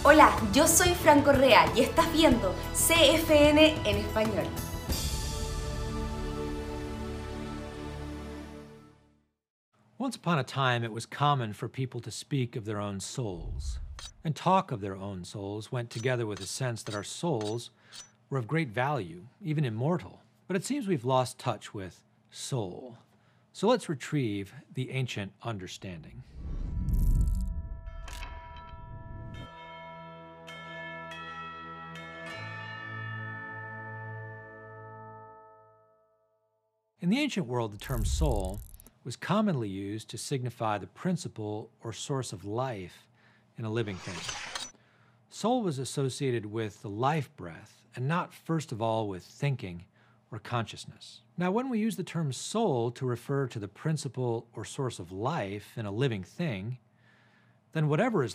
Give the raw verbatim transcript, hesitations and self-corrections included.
Hola, yo soy Fran Correa y estás viendo C F N en español. Once upon a time, it was common for people to speak of their own souls. And talk of their own souls went together with a sense that our souls were of great value, even immortal. But it seems we've lost touch with soul. So let's retrieve the ancient understanding. In the ancient world, the term soul was commonly used to signify the principle or source of life in a living thing. Soul was associated with the life breath, and not first of all with thinking or consciousness. Now, when we use the term soul to refer to the principle or source of life in a living thing, then whatever is